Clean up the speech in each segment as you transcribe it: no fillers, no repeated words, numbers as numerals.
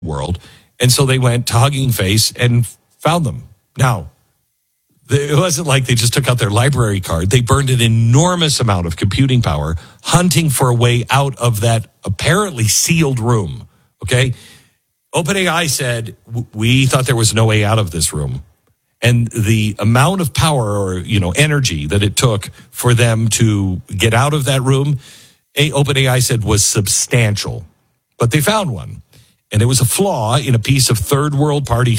world. And so they went to Hugging Face and found them. Now, it wasn't like they just took out their library card. They burned an enormous amount of computing power hunting for a way out of that apparently sealed room. Okay? OpenAI said, we thought there was no way out of this room. And the amount of power or, energy that it took for them to get out of that room, OpenAI said was substantial. But they found one. And it was a flaw in a piece of third party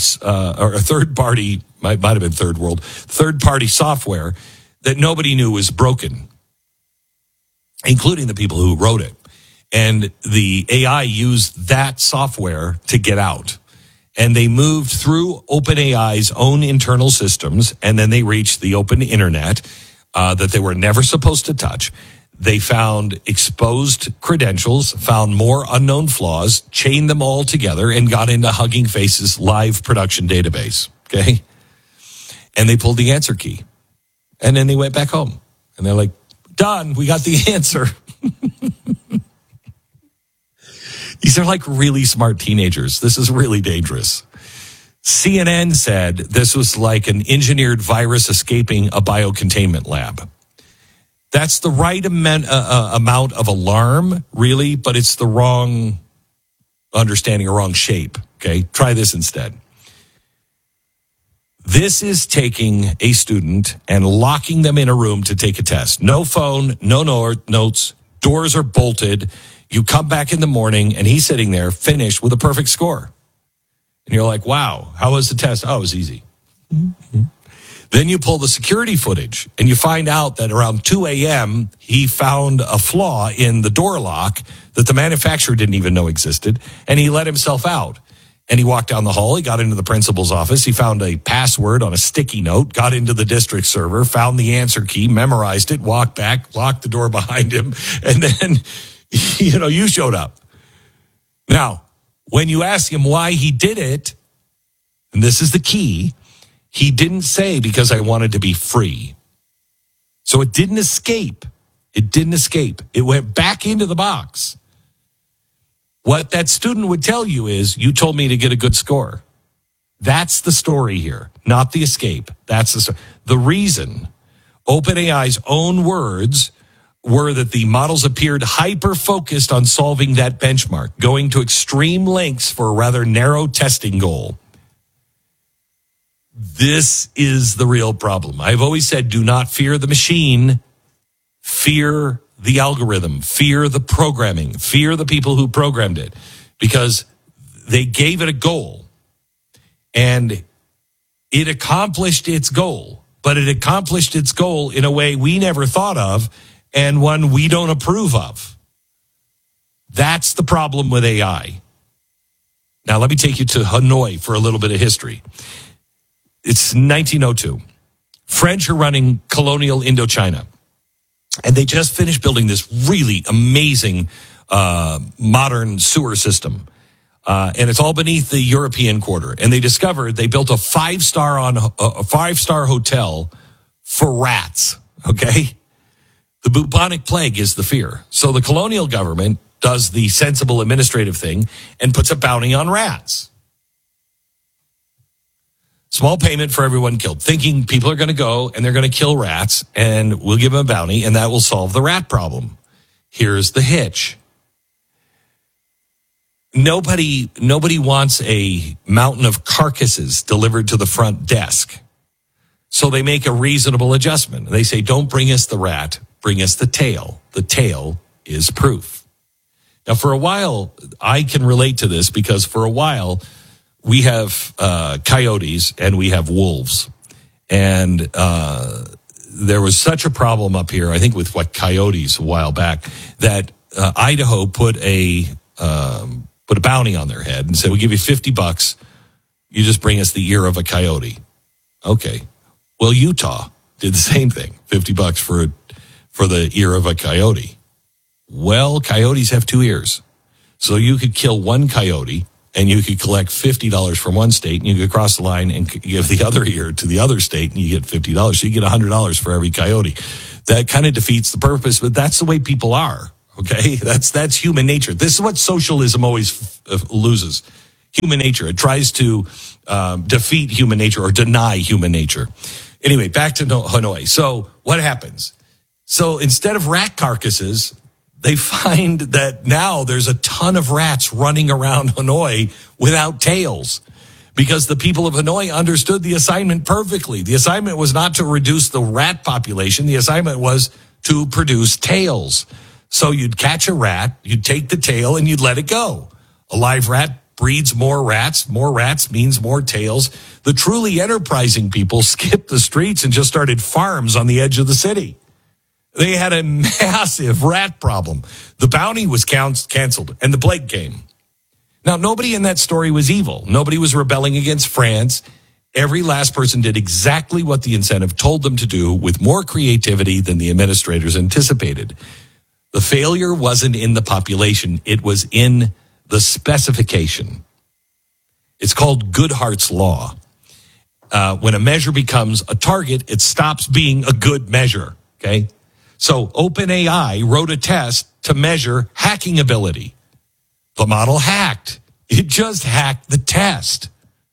software that nobody knew was broken, including the people who wrote it. And the AI used that software to get out. And they moved through OpenAI's own internal systems, and then they reached the open internet that they were never supposed to touch. They found exposed credentials, found more unknown flaws, chained them all together, and got into Hugging Face's live production database. Okay? And they pulled the answer key. And then they went back home. And they're like, done, we got the answer. These are like really smart teenagers. This is really dangerous. CNN said this was like an engineered virus escaping a biocontainment lab. That's the right amount of alarm, really, but it's the wrong understanding or wrong shape. Okay, try this instead. This is taking a student and locking them in a room to take a test. No phone, no notes, doors are bolted. You come back in the morning and he's sitting there finished with a perfect score. And you're like, wow, how was the test? Oh, it was easy. Mm-hmm. Then you pull the security footage and you find out that around 2 a.m., he found a flaw in the door lock that the manufacturer didn't even know existed. And he let himself out. And he walked down the hall. He got into the principal's office. He found a password on a sticky note, got into the district server, found the answer key, memorized it, walked back, locked the door behind him. And then, you showed up. Now, when you ask him why he did it, and this is the key, he didn't say because I wanted to be free. So it didn't escape. It went back into the box. What that student would tell you is, you told me to get a good score. That's the story here, not the escape. That's the reason. OpenAI's own words were that the models appeared hyper-focused on solving that benchmark, going to extreme lengths for a rather narrow testing goal. This is the real problem. I've always said, do not fear the machine, fear the algorithm, fear the programming, fear the people who programmed it, because they gave it a goal and it accomplished its goal, but it accomplished its goal in a way we never thought of and one we don't approve of. That's the problem with AI. Now, let me take you to Hanoi for a little bit of history. It's 1902. French are running colonial Indochina. And they just finished building this really amazing modern sewer system. And it's all beneath the European quarter. And they discovered they built a five-star hotel for rats, okay? The bubonic plague is the fear. So the colonial government does the sensible administrative thing and puts a bounty on rats. Small payment for everyone killed, thinking people are going to go and they're going to kill rats and we'll give them a bounty and that will solve the rat problem. Here's the hitch. Nobody wants a mountain of carcasses delivered to the front desk. So they make a reasonable adjustment. They say, don't bring us the rat, bring us the tail. The tail is proof. Now, for a while, I can relate to this because for a while, we have coyotes and we have wolves. And there was such a problem up here, I think with coyotes a while back, that Idaho put a bounty on their head and said, we'll give you $50. You just bring us the ear of a coyote. Okay. Well, Utah did the same thing, $50 for the ear of a coyote. Well, coyotes have 2 ears. So you could kill one coyote and you could collect $50 from one state, and you could cross the line and give the other ear to the other state, and you get $50. So you get $100 for every coyote. That kind of defeats the purpose, but that's the way people are, okay? That's human nature. This is what socialism always loses. human nature. It tries to defeat human nature or deny human nature. Anyway, back to Hanoi. So what happens? So instead of rat carcasses, they find that now there's a ton of rats running around Hanoi without tails, because the people of Hanoi understood the assignment perfectly. The assignment was not to reduce the rat population. The assignment was to produce tails. So you'd catch a rat, you'd take the tail, and you'd let it go. A live rat breeds more rats. More rats means more tails. The truly enterprising people skipped the streets and just started farms on the edge of the city. They had a massive rat problem. The bounty was canceled, and the plague came. Now, nobody in that story was evil. Nobody was rebelling against France. Every last person did exactly what the incentive told them to do, with more creativity than the administrators anticipated. The failure wasn't in the population. It was in the specification. It's called Goodhart's Law. When a measure becomes a target, it stops being a good measure, okay? So OpenAI wrote a test to measure hacking ability. The model hacked. It just hacked the test.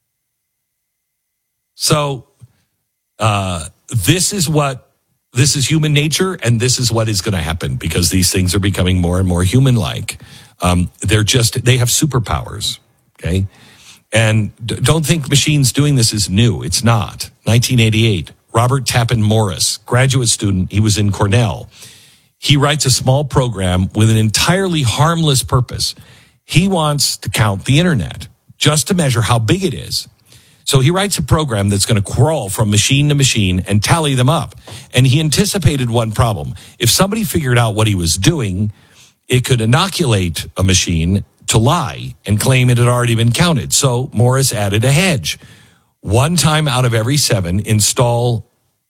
So this is human nature, and this is what is going to happen, because these things are becoming more and more human-like. They have superpowers, okay? And don't think machines doing this is new. It's not. 1988, Robert Tappan Morris, graduate student, he was in Cornell. He writes a small program with an entirely harmless purpose. He wants to count the internet just to measure how big it is. So he writes a program that's going to crawl from machine to machine and tally them up. And he anticipated one problem. If somebody figured out what he was doing, it could inoculate a machine to lie and claim it had already been counted. So Morris added a hedge. One time out of every 7, install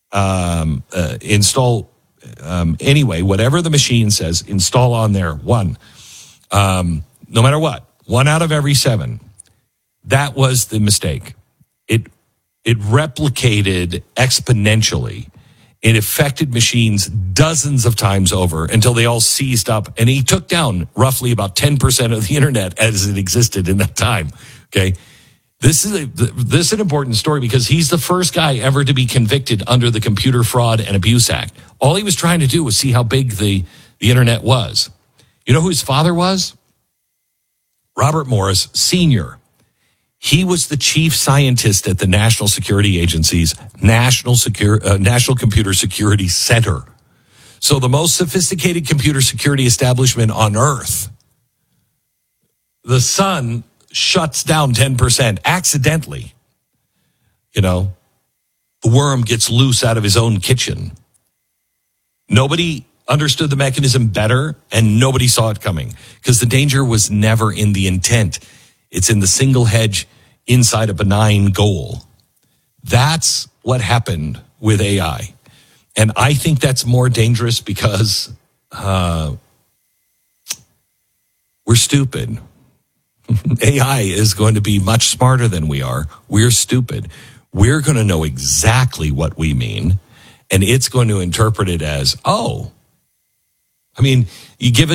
anyway, whatever the machine says, install on there 1. No matter what, 1 out of every 7. That was the mistake. It replicated exponentially. It affected machines dozens of times over until they all seized up. And he took down roughly about 10% of the internet as it existed in that time. Okay. This is an important story, because he's the first guy ever to be convicted under the Computer Fraud and Abuse Act. All he was trying to do was see how big the internet was. You know who his father was? Robert Morris Sr. He was the chief scientist at the National Security Agency's National Computer Security Center. So the most sophisticated computer security establishment on Earth. The son shuts down 10% accidentally. You know, the worm gets loose out of his own kitchen. Nobody understood the mechanism better, and nobody saw it coming, because the danger was never in the intent. It's in the single hedge inside a benign goal. That's what happened with AI. And I think that's more dangerous because we're stupid. AI is going to be much smarter than we are. We're stupid. We're going to know exactly what we mean, and it's going to interpret it as, oh, I mean, you give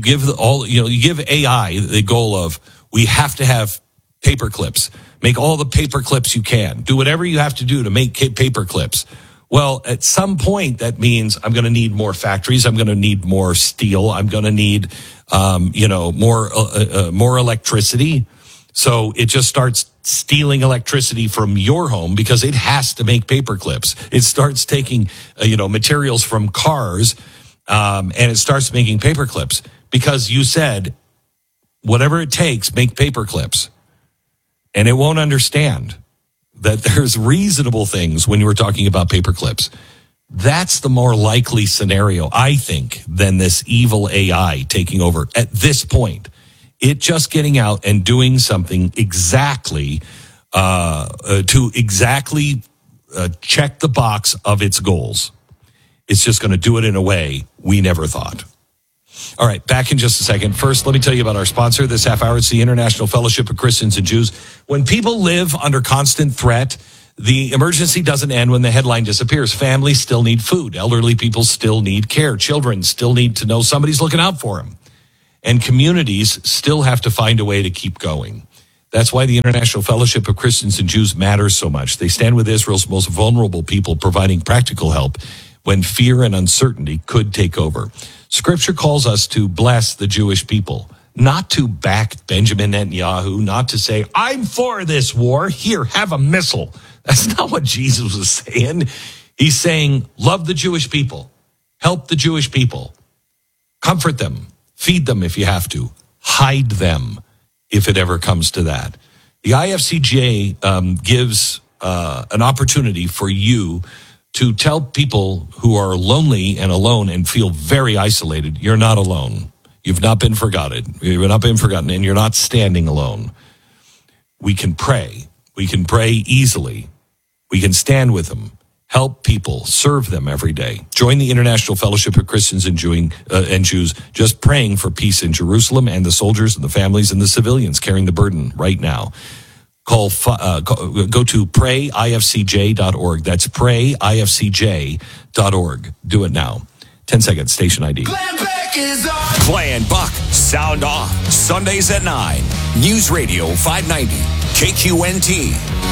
AI the goal of, we have to have paper clips. Make all the paper clips you can. Do whatever you have to do to make paper clips. Well, at some point, that means I'm going to need more factories. I'm going to need more steel. I'm going to need, more electricity. So it just starts stealing electricity from your home because it has to make paper clips. It starts taking, materials from cars, and it starts making paper clips because you said, whatever it takes, make paper clips. And it won't understand that there's reasonable things when you were talking about paper clips. That's the more likely scenario, I think, than this evil AI taking over at this point. It just getting out and doing something exactly to exactly check the box of its goals. It's just going to do it in a way we never thought. All right, back in just a second. First, let me tell you about our sponsor this half hour. It's the International Fellowship of Christians and Jews. When people live under constant threat, the emergency doesn't end when the headline disappears. Families still need food. Elderly people still need care. Children still need to know somebody's looking out for them. And communities still have to find a way to keep going. That's why the International Fellowship of Christians and Jews matters so much. They stand with Israel's most vulnerable people, providing practical help when fear and uncertainty could take over. Scripture calls us to bless the Jewish people, not to back Benjamin Netanyahu, not to say, I'm for this war. Here, have a missile. That's not what Jesus was saying. He's saying, love the Jewish people, help the Jewish people, comfort them, feed them if you have to, hide them if it ever comes to that. The IFCJ gives an opportunity for you to tell people who are lonely and alone and feel very isolated, you're not alone. You've not been forgotten. You've not been forgotten, and you're not standing alone. We can pray. We can pray easily. We can stand with them, help people, serve them every day. Join the International Fellowship of Christians and Jews, just praying for peace in Jerusalem and the soldiers and the families and the civilians carrying the burden right now. Go to prayifcj.org. That's prayifcj.org. Do it now. 10 seconds, station ID. Clay and Buck, sound off. Sundays at 9. News Radio 590. KQNT.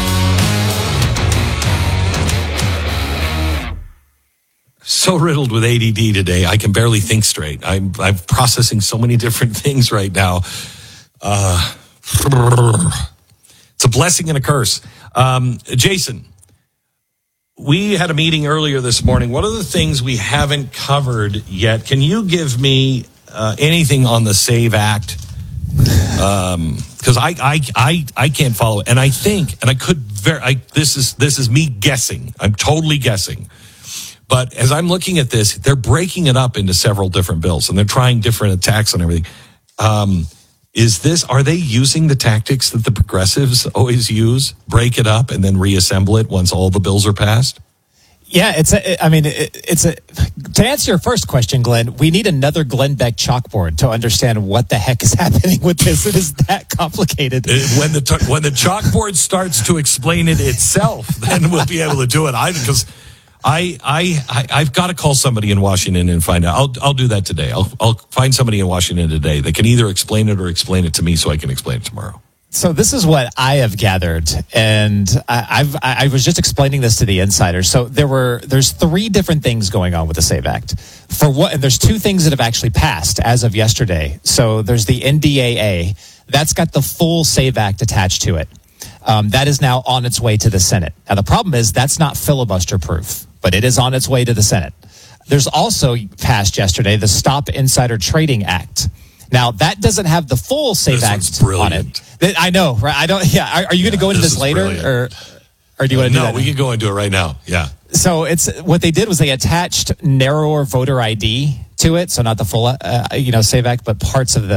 So riddled with ADD today, I can barely think straight. I'm processing so many different things right now. It's a blessing and a curse. Jason, we had a meeting earlier this morning. What are the things we haven't covered yet? Can you give me anything on the SAVE Act? Because I can't follow it, and I think, and I could this is me guessing. I'm totally guessing. But as I'm looking at this, they're breaking it up into several different bills, and they're trying different attacks on everything. Are they using the tactics that the progressives always use? Break it up and then reassemble it once all the bills are passed? Yeah, to answer your first question, Glenn, we need another Glenn Beck chalkboard to understand what the heck is happening with this. It is that complicated. When the chalkboard starts to explain it itself, then we'll be able to do it. Because I've got to call somebody in Washington and find out. I'll do that today. I'll find somebody in Washington today that can either explain it or explain it to me so I can explain it tomorrow. So this is what I have gathered, and I was just explaining this to the insider. So there's three different things going on with the SAVE Act. And there's two things that have actually passed as of yesterday. So there's the NDAA that's got the full SAVE Act attached to it. That is now on its way to the Senate. Now the problem is that's not filibuster proof, but it is on its way to the Senate. There's also passed yesterday the Stop Insider Trading Act. Now that doesn't have the full SAVE Act on it. I know, right? I don't. Yeah. Are you going to go into this later, or do you want to do that? No, we can go into it right now. Yeah. So it's what they did was they attached narrower voter ID to it, so not the full, SAVE Act, but parts of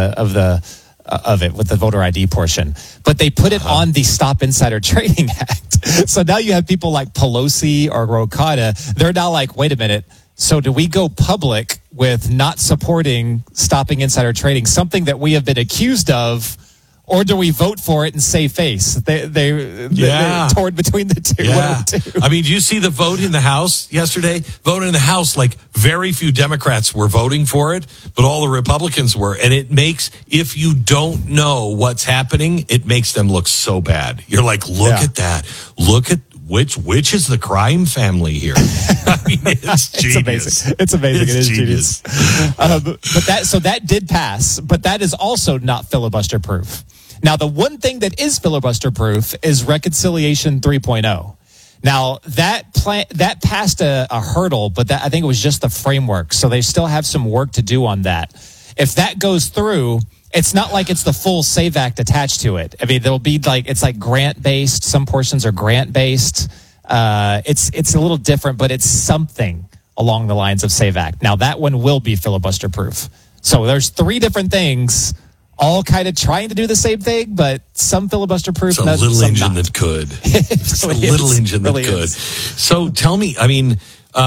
it with the voter ID portion. But they put it on the Stop Insider Trading Act. So now you have people like Pelosi or Rocada. They're now like, wait a minute. So do we go public with not supporting stopping insider trading, something that we have been accused of, or do we vote for it and save face? They're torn between the two. Yeah. I mean, do you see the vote in the House yesterday? Vote in the House, like very few Democrats were voting for it, but all the Republicans were. And it makes, if you don't know what's happening, it makes them look so bad. You're like, look at that. Look at which is the crime family here. I mean, it's genius. It's amazing. It is genius. But that did pass, but that is also not filibuster proof. Now, the one thing that is filibuster proof is Reconciliation 3.0. Now, that passed a hurdle, but I think it was just the framework. So they still have some work to do on that. If that goes through, it's not like it's the full SAVE Act attached to it. I mean, there'll be it's like grant based. Some portions are grant based. It's a little different, but it's something along the lines of SAVE Act. Now that one will be filibuster proof. So there's three different things, all kind of trying to do the same thing, but some filibuster proof. It's a little engine that could. It's a little engine that could. So tell me, I mean,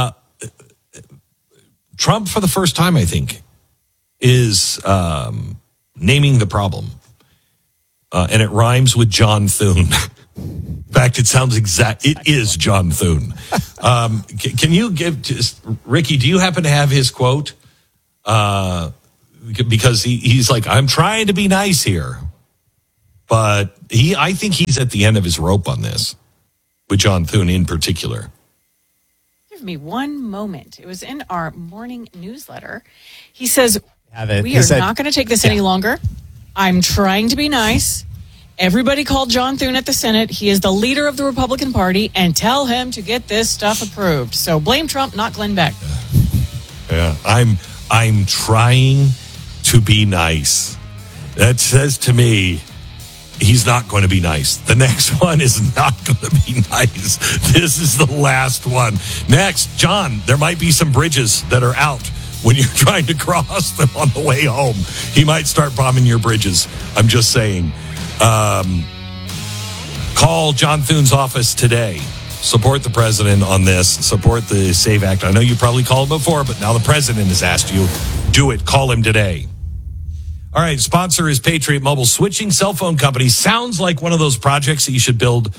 Trump for the first time, I think, is naming the problem. And it rhymes with John Thune. In fact, it sounds it is John Thune. Can you Ricky, do you happen to have his quote? Because he's like, I'm trying to be nice here. But I think he's at the end of his rope on this, with John Thune in particular. Give me one moment. It was in our morning newsletter. He says, we are not going to take this any longer. I'm trying to be nice. Everybody called John Thune at the Senate. He is the leader of the Republican Party, and tell him to get this stuff approved. So blame Trump, not Glenn Beck. Yeah, I'm trying to be nice. That says to me, he's not going to be nice. The next one is not going to be nice. This is the last one. Next, John, there might be some bridges that are out when you're trying to cross them on the way home. He might start bombing your bridges. I'm just saying. Call John Thune's office today. Support the president on this. Support the SAVE Act. I know you probably called before, but now the president has asked you. Do it. Call him today. All right, sponsor is Patriot Mobile. Switching cell phone companies sounds like one of those projects that you should build,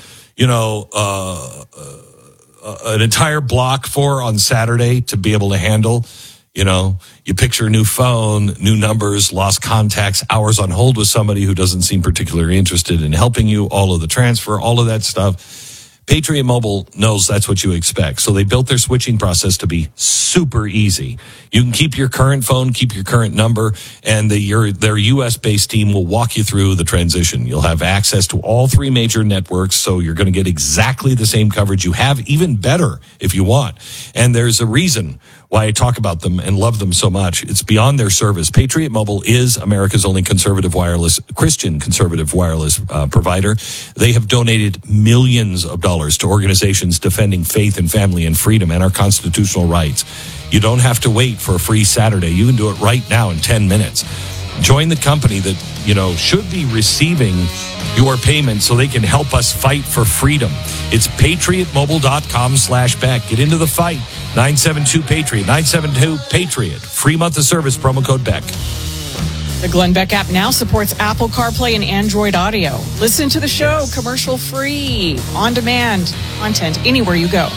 an entire block for on Saturday to be able to handle. You picture a new phone, new numbers, lost contacts, hours on hold with somebody who doesn't seem particularly interested in helping you, all of the transfer, all of that stuff. Patriot Mobile knows that's what you expect. So they built their switching process to be super easy. You can keep your current phone, keep your current number, and their U.S.-based team will walk you through the transition. You'll have access to all three major networks, so you're going to get exactly the same coverage you have, even better if you want. And there's a reason why I talk about them and love them so much. It's beyond their service. Patriot Mobile is America's only Christian conservative wireless provider. They have donated millions of dollars to organizations defending faith and family and freedom and our constitutional rights. You don't have to wait for a free Saturday. You can do it right now in 10 minutes. Join the company that, should be receiving your payment so they can help us fight for freedom. It's patriotmobile.com/Beck. Get into the fight. 972-PATRIOT. 972-PATRIOT. Free month of service. Promo code Beck. The Glenn Beck app now supports Apple CarPlay and Android Auto. Listen to the show commercial-free, on-demand content anywhere you go.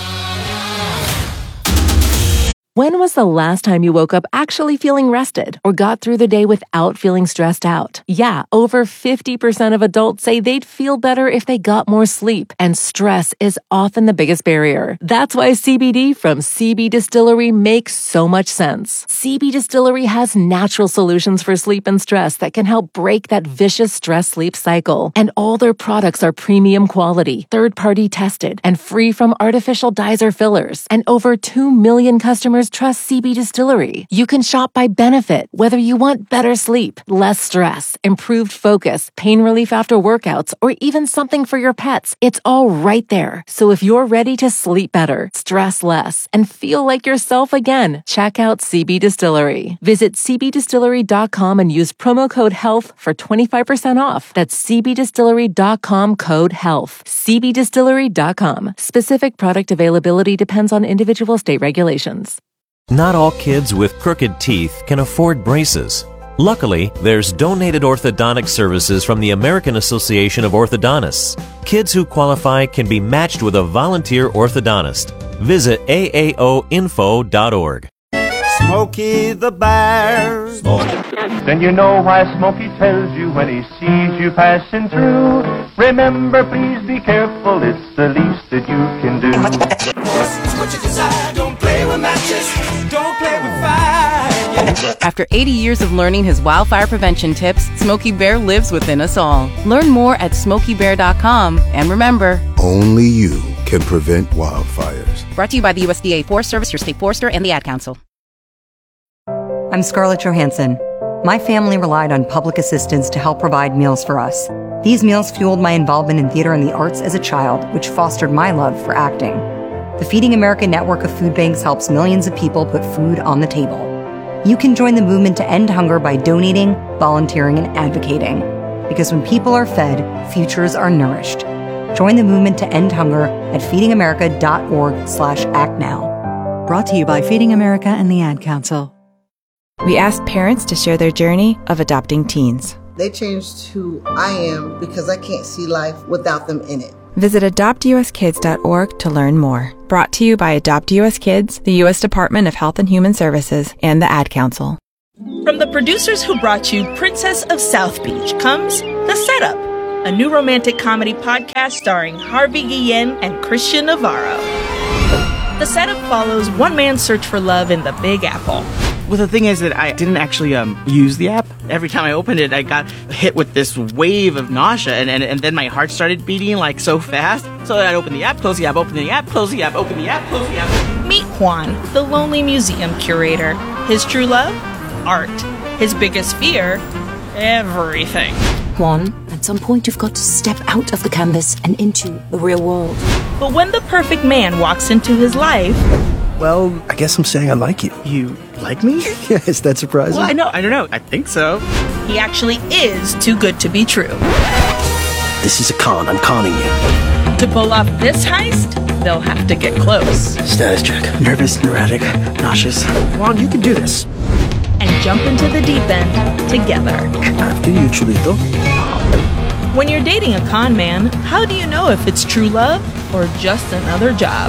When was the last time you woke up actually feeling rested or got through the day without feeling stressed out? Yeah, over 50% of adults say they'd feel better if they got more sleep, and stress is often the biggest barrier. That's why CBD from CB Distillery makes so much sense. CB Distillery has natural solutions for sleep and stress that can help break that vicious stress-sleep cycle. And all their products are premium quality, third-party tested, and free from artificial dyes or fillers. And over 2 million customers trust CB Distillery. You can shop by benefit, whether you want better sleep, less stress, improved focus, pain relief after workouts, or even something for your pets. It's all right there. So if you're ready to sleep better, stress less, and feel like yourself again, check out CB Distillery. Visit cbdistillery.com and use promo code HEALTH for 25% off. That's cbdistillery.com code HEALTH. cbdistillery.com. Specific product availability depends on individual state regulations. Not all kids with crooked teeth can afford braces. Luckily, there's donated orthodontic services from the American Association of Orthodontists. Kids who qualify can be matched with a volunteer orthodontist. Visit aaoinfo.org. Smokey the Bear. Then you know why Smokey tells you when he sees you passing through. Remember, please be careful, it's the least that you can do. What you decide, don't play with matches, don't play with fire. After 80 years of learning his wildfire prevention tips, Smokey Bear lives within us all. Learn more at SmokeyBear.com, and remember, only you can prevent wildfires. Brought to you by the USDA Forest Service, your state forester, and the Ad Council. I'm Scarlett Johansson. My family relied on public assistance to help provide meals for us. These meals fueled my involvement in theater and the arts as a child, which fostered my love for acting. The Feeding America network of food banks helps millions of people put food on the table. You can join the movement to end hunger by donating, volunteering, and advocating. Because when people are fed, futures are nourished. Join the movement to end hunger at feedingamerica.org/actnow. Brought to you by Feeding America and the Ad Council. We asked parents to share their journey of adopting teens. They changed who I am because I can't see life without them in it. Visit adoptuskids.org to learn more. Brought to you by Adopt US Kids, the U.S. Department of Health and Human Services, and the Ad Council. From the producers who brought you Princess of South Beach comes The Setup, a new romantic comedy podcast starring Harvey Guillen and Christian Navarro. The setup follows one man's search for love in the Big Apple. Well, the thing is that I didn't actually use the app. Every time I opened it, I got hit with this wave of nausea, and then my heart started beating like so fast. So I'd open the app, close the app, open the app, close the app, open the app, close the app. Meet Juan, the lonely museum curator. His true love? Art. His biggest fear? Everything. Juan, at some point you've got to step out of the canvas and into the real world. But when the perfect man walks into his life... Well, I guess I'm saying I like you. You like me? Yeah, is that surprising? Well, I don't know. I think so. He actually is too good to be true. This is a con. I'm conning you. To pull off this heist, they'll have to get close. Status check. Nervous, neurotic, nauseous. Juan, you can do this. And jump into the deep end together. After you, Chulito. When you're dating a con man, how do you know if it's true love or just another job?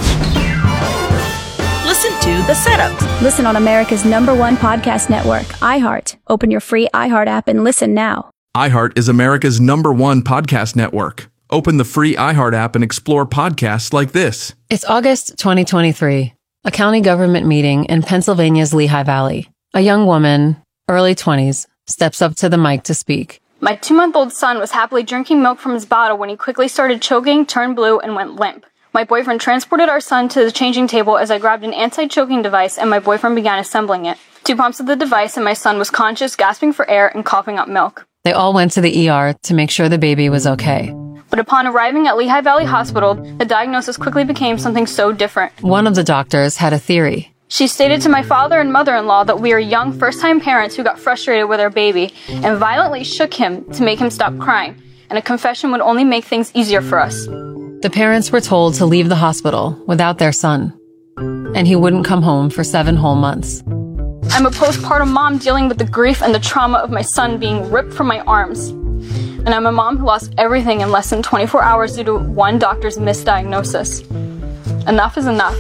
Listen to The Setup. Listen on America's #1 podcast network, iHeart. Open your free iHeart app and listen now. iHeart is America's #1 podcast network. Open the free iHeart app and explore podcasts like this. It's August 2023, a county government meeting in Pennsylvania's Lehigh Valley. A young woman, early 20s, steps up to the mic to speak. My 2-month-old son was happily drinking milk from his bottle when he quickly started choking, turned blue, and went limp. My boyfriend transported our son to the changing table as I grabbed an anti-choking device and my boyfriend began assembling it. 2 pumps of the device and my son was conscious, gasping for air, and coughing up milk. They all went to the ER to make sure the baby was okay. But upon arriving at Lehigh Valley Hospital, the diagnosis quickly became something so different. One of the doctors had a theory. She stated to my father and mother-in-law that we are young first-time parents who got frustrated with our baby and violently shook him to make him stop crying, and a confession would only make things easier for us. The parents were told to leave the hospital without their son, and he wouldn't come home for 7 whole months. I'm a postpartum mom dealing with the grief and the trauma of my son being ripped from my arms. And I'm a mom who lost everything in less than 24 hours due to one doctor's misdiagnosis. Enough is enough.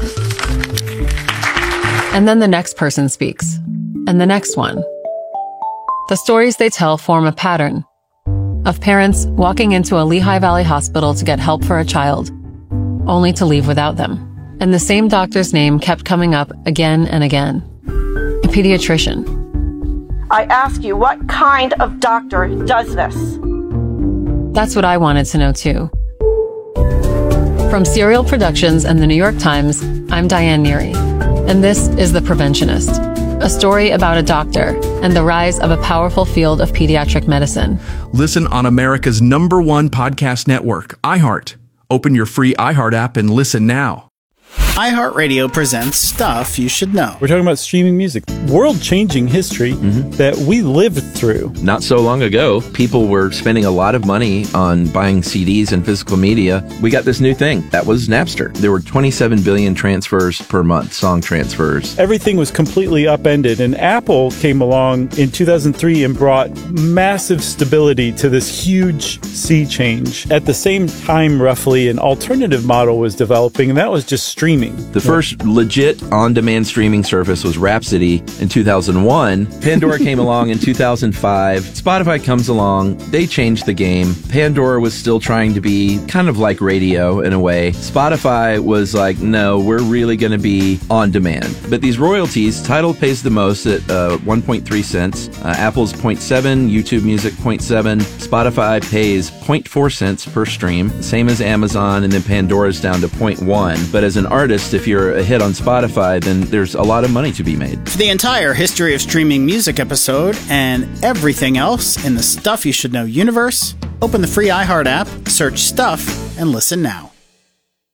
And then the next person speaks, and the next one. The stories they tell form a pattern of parents walking into a Lehigh Valley hospital to get help for a child, only to leave without them. And the same doctor's name kept coming up again and again. A pediatrician. I ask you, what kind of doctor does this? That's what I wanted to know too. From Serial Productions and the New York Times, I'm Diane Neary, and this is The Preventionist, a story about a doctor and the rise of a powerful field of pediatric medicine. Listen on America's #1 podcast network, iHeart. Open your free iHeart app and listen now. iHeartRadio presents Stuff You Should Know. We're talking about streaming music, world-changing history that we lived through. Not so long ago, people were spending a lot of money on buying CDs and physical media. We got this new thing. That was Napster. There were 27 billion transfers per month, song transfers. Everything was completely upended, and Apple came along in 2003 and brought massive stability to this huge sea change. At the same time, roughly, an alternative model was developing, and that was just streaming. The first legit on-demand streaming service was Rhapsody in 2001. Pandora came along in 2005. Spotify comes along. They changed the game. Pandora was still trying to be kind of like radio in a way. Spotify was like, no, we're really going to be on demand. But these royalties, Tidal pays the most at 1.3 cents. Apple's 0.7, YouTube Music 0.7. Spotify pays 0.4 cents per stream, same as Amazon, and then Pandora's down to 0.1. But as an artist, if you're a hit on Spotify, then there's a lot of money to be made. For the entire history of streaming music episode and everything else in the Stuff You Should Know universe, open the free iHeart app, search Stuff, and listen now.